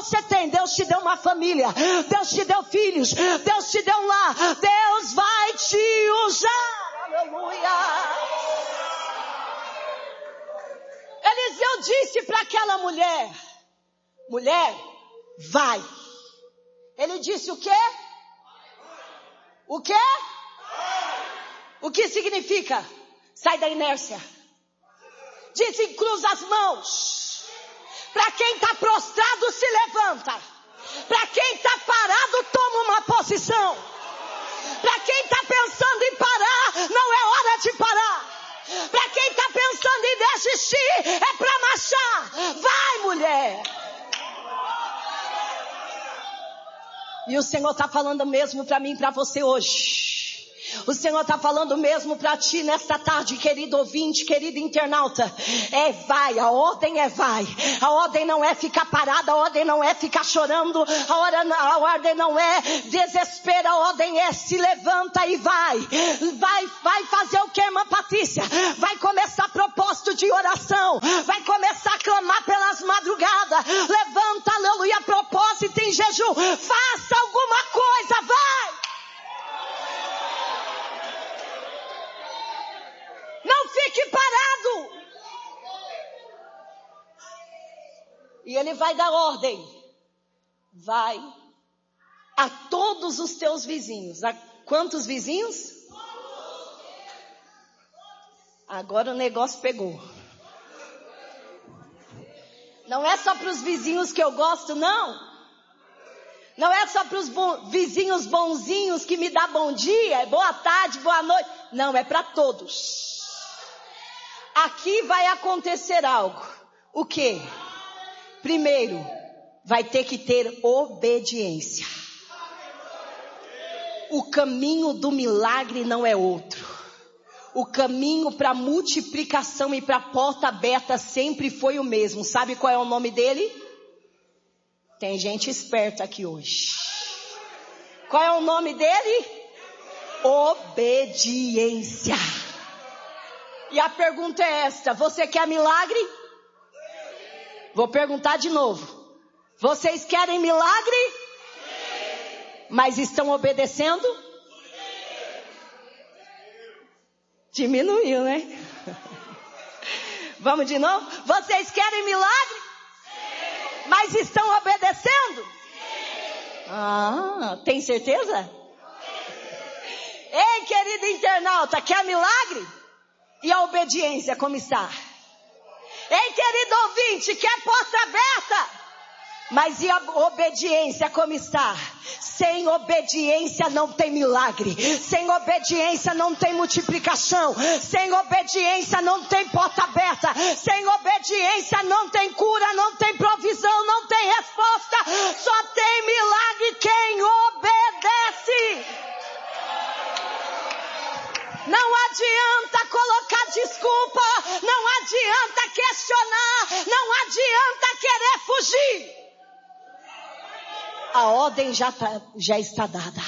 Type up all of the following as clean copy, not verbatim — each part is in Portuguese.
você tem. Deus te deu uma família, Deus te deu filhos, Deus te deu um lar, Deus vai te usar. Aleluia. Eliseu disse para aquela mulher: mulher, vai. Ele disse o quê? O quê? O que significa? Sai da inércia. Disse: cruza as mãos. Para quem está prostrado, se levanta. Para quem está parado, toma uma posição. Para quem está pensando em parar, não é hora de parar. Para quem está pensando em desistir, é para marchar. Vai, mulher. E o Senhor está falando mesmo para mim e para você hoje. O Senhor está falando mesmo para ti nesta tarde, querido ouvinte, querido internauta. É vai, a ordem é vai. A ordem não é ficar parada, a ordem não é ficar chorando, a ordem não é desespero, a ordem é se levanta e vai. Vai fazer o que, irmã Patrícia? Vai começar propósito de oração, vai começar a clamar pelas madrugadas. Levanta, aleluia, propósito em jejum. Faça alguma coisa, vai. Não fique parado. E ele vai dar ordem. Vai a todos os teus vizinhos. A quantos vizinhos? Agora o negócio pegou. Não é só para os vizinhos que eu gosto, não. Não é só para os vizinhos bonzinhos que me dá bom dia, boa tarde, boa noite. Não, é para todos. Aqui vai acontecer algo. O quê? Primeiro, vai ter que ter obediência. O caminho do milagre não é outro. O caminho para a multiplicação e para a porta aberta sempre foi o mesmo. Sabe qual é o nome dele? Tem gente esperta aqui hoje. Qual é o nome dele? Obediência. E a pergunta é esta: você quer milagre? Vou perguntar de novo. Vocês querem milagre? Mas estão obedecendo? Diminuiu, né? Vamos de novo? Vocês querem milagre? Mas estão obedecendo? Tem certeza? Ei, querido internauta, quer milagre? E a obediência como está? Ei, querido ouvinte, quer porta aberta? Mas e a obediência como está? Sem obediência não tem milagre. Sem obediência não tem multiplicação. Sem obediência não tem porta aberta. Sem obediência não tem cura, não tem provisão, não tem resposta. Só tem milagre quem obedece. Não adianta colocar desculpa, não adianta questionar, não adianta querer fugir. A ordem já está dada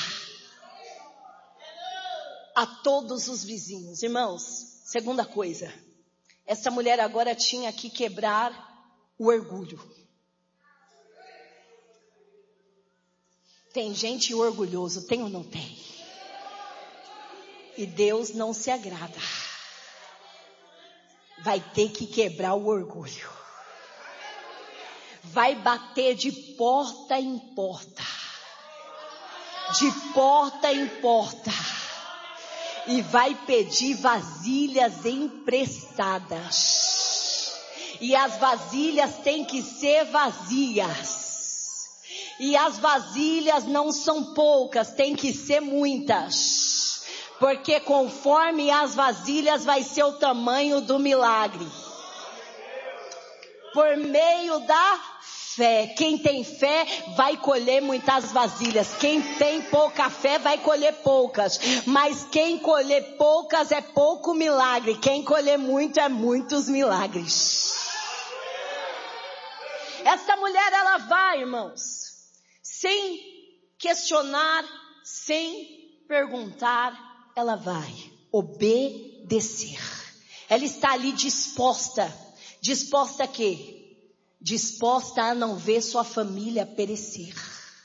a todos os vizinhos. Irmãos, segunda coisa, essa mulher agora tinha que quebrar o orgulho. Tem gente orgulhoso, tem ou não tem? E Deus não se agrada. Vai ter que quebrar o orgulho. Vai bater de porta em porta. De porta em porta. E vai pedir vasilhas emprestadas. E as vasilhas têm que ser vazias. E as vasilhas não são poucas, tem que ser muitas. Porque conforme as vasilhas vai ser o tamanho do milagre. Por meio da fé. Quem tem fé vai colher muitas vasilhas. Quem tem pouca fé vai colher poucas. Mas quem colher poucas é pouco milagre. Quem colher muito é muitos milagres. Essa mulher, ela vai, irmãos, sem questionar, sem perguntar. Ela vai obedecer. Ela está ali disposta. Disposta a quê? disposta a não ver sua família perecer,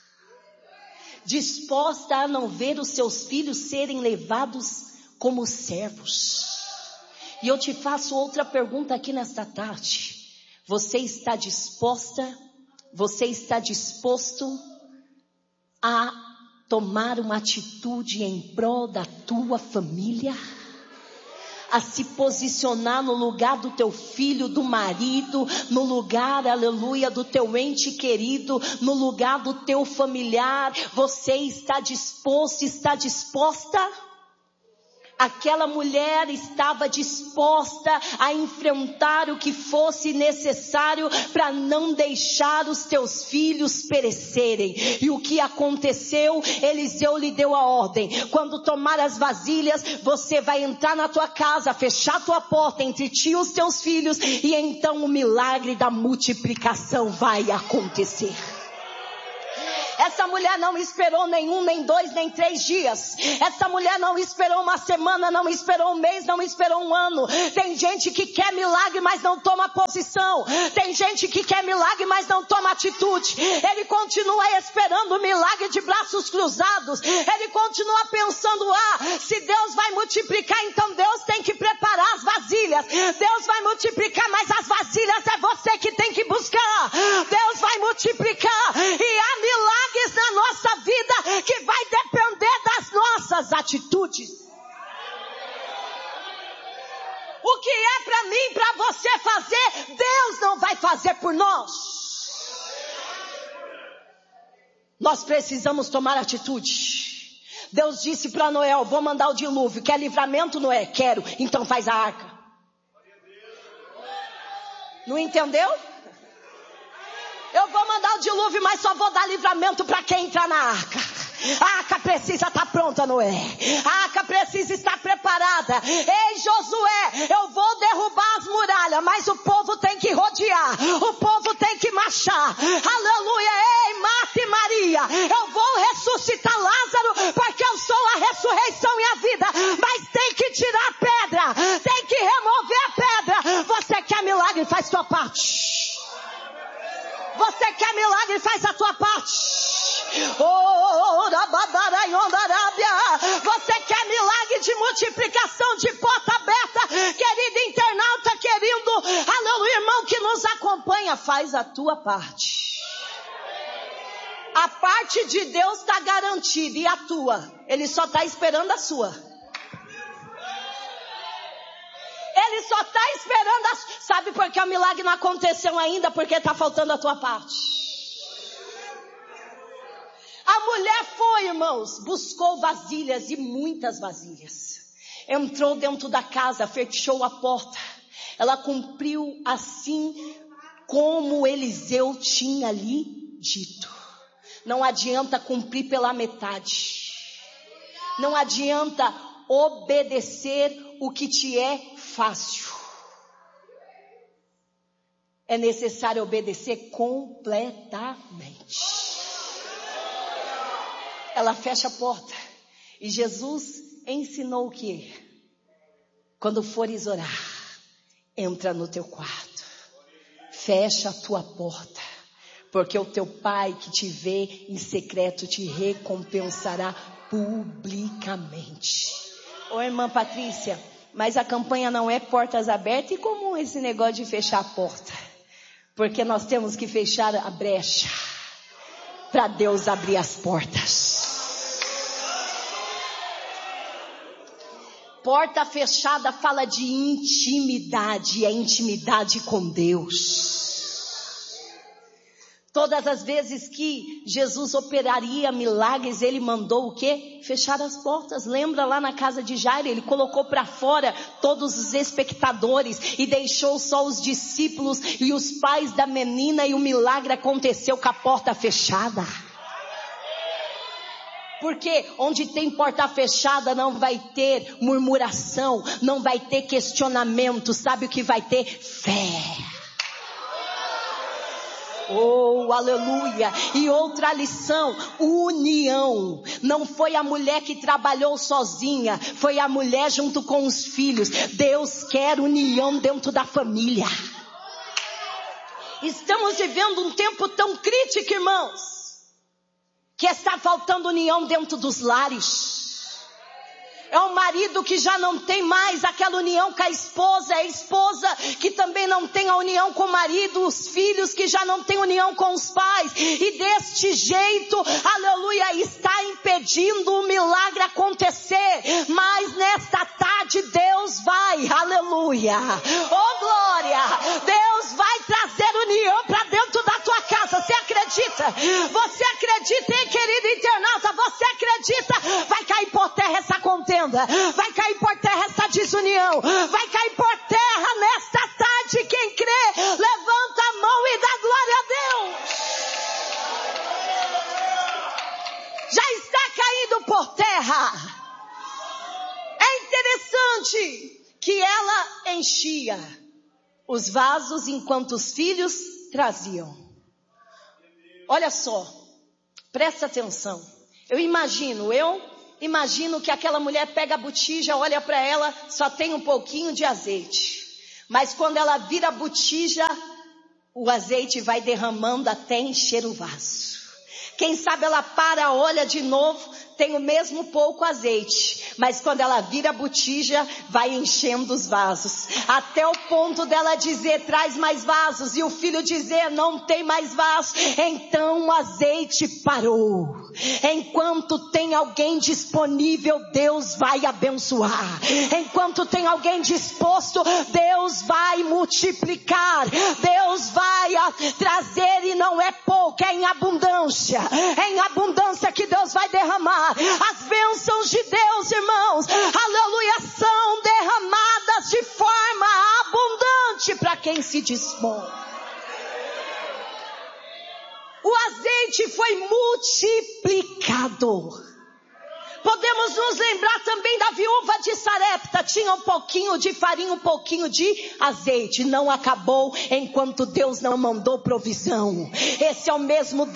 disposta a não ver os seus filhos serem levados como servos. E eu te faço outra pergunta aqui nesta tarde. Você está disposto a tomar uma atitude em prol da tua família? A se posicionar no lugar do teu filho, do marido, no lugar, aleluia, do teu ente querido, no lugar do teu familiar? Você está disposto, está disposta? Aquela mulher estava disposta a enfrentar o que fosse necessário para não deixar os teus filhos perecerem. E o que aconteceu? Eliseu lhe deu a ordem: quando tomar as vasilhas, você vai entrar na tua casa, fechar tua porta entre ti e os teus filhos, e então o milagre da multiplicação vai acontecer. Essa mulher não esperou nem 1, nem 2, nem 3 dias. Essa mulher não esperou uma semana, não esperou um mês, não esperou um ano. Tem gente que quer milagre, mas não toma posição. Tem gente que quer milagre, mas não toma atitude. Ele continua esperando o milagre de braços cruzados. Ele continua pensando: se Deus vai multiplicar, então Deus tem que preparar as vasilhas. Deus vai multiplicar, mas as vasilhas é você que tem que buscar. Deus vai multiplicar, e há milagres na nossa vida que vai depender das nossas atitudes. O que é para mim, para você fazer, Deus não vai fazer por nós. Nós precisamos tomar atitude. Deus disse para Noé: vou mandar o dilúvio. Quer livramento, Noé? Quero. Então faz a arca. Não entendeu? Eu vou mandar o dilúvio, mas só vou dar livramento para quem entrar na arca. A arca precisa estar pronta, Noé. A arca precisa estar preparada. Ei, Josué, eu vou derrubar as muralhas, mas o povo tem que rodear. O povo tem que marchar. Aleluia. Ei, Marta e Maria, eu vou ressuscitar Lázaro, porque eu sou a ressurreição e a vida. Mas tem que tirar a pedra. Tem que remover a pedra. Você quer milagre? Faz tua parte. Você quer milagre? Faz a tua parte. Você quer milagre de multiplicação, de porta aberta? Querido internauta, querido, aleluia, irmão que nos acompanha, faz a tua parte. A parte de Deus está garantida, e a tua? Ele só está esperando a sua. Ele só está esperando a sua. Sabe por que o milagre não aconteceu ainda? Porque está faltando a tua parte. A mulher foi, irmãos, buscou vasilhas, e muitas vasilhas. Entrou dentro da casa, fechou a porta. Ela cumpriu assim como Eliseu tinha lhe dito. Não adianta cumprir pela metade. Não adianta obedecer o que te é fácil. É necessário obedecer completamente. Ela fecha a porta. E Jesus ensinou o quê? Quando fores orar, entra no teu quarto. Fecha a tua porta. Porque o teu pai que te vê em secreto te recompensará publicamente. Ô irmã Patrícia, mas a campanha não é portas abertas? E como esse negócio de fechar a porta? Porque nós temos que fechar a brecha para Deus abrir as portas. Porta fechada fala de intimidade, é intimidade com Deus. Todas as vezes que Jesus operaria milagres, ele mandou o quê? Fechar as portas. Lembra lá na casa de Jairo? Ele colocou para fora todos os espectadores e deixou só os discípulos e os pais da menina, e o milagre aconteceu com a porta fechada. Porque onde tem porta fechada não vai ter murmuração, não vai ter questionamento. Sabe o que vai ter? Fé. Oh, aleluia. E outra lição, união. Não foi a mulher que trabalhou sozinha, foi a mulher junto com os filhos. Deus quer união dentro da família. Estamos vivendo um tempo tão crítico, irmãos, que está faltando união dentro dos lares. É um marido que já não tem mais aquela união com a esposa, é a esposa que também não tem a união com o marido, os filhos que já não têm união com os pais, e deste jeito, aleluia, está impedindo o milagre acontecer. Mas nesta tarde Deus vai, aleluia, oh glória, Deus vai trazer união para dentro da tua casa. Você acredita? Você acredita, hein, querido internauta? Você acredita? Vai cair por terra essa contenda. Vai cair por terra essa desunião. Vai cair por terra nesta tarde. Quem crê, levanta a mão e dá glória a Deus. Já está caindo por terra. É interessante que ela enchia os vasos enquanto os filhos traziam. Olha só, presta atenção. Eu imagino que aquela mulher pega a botija, olha para ela, só tem um pouquinho de azeite. Mas quando ela vira a botija, o azeite vai derramando até encher o vaso. Quem sabe ela para, olha de novo, tem o mesmo pouco azeite. Mas quando ela vira a botija, vai enchendo os vasos. Até o ponto dela dizer, traz mais vasos. E o filho dizer, não tem mais vasos. Então o azeite parou. Enquanto tem alguém disponível, Deus vai abençoar. Enquanto tem alguém disposto, Deus vai multiplicar. Deus vai trazer, e não é pouco, é em abundância. É em abundância que Deus vai derramar. As bênçãos de Deus, irmãos, aleluia, são derramadas de forma abundante para quem se dispõe. O azeite foi multiplicado. Podemos nos lembrar também da viúva de Sarepta. Tinha um pouquinho de farinha, um pouquinho de azeite. Não acabou enquanto Deus não mandou provisão. Esse é o mesmo